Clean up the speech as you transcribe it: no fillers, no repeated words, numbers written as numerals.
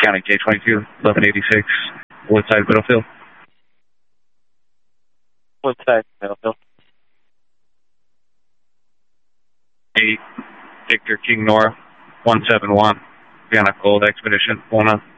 County K-22, 1186, Woodside, Middlefield. Woodside, Middlefield. 8, Victor King North, 171, Vienna Gold Expedition, Puna.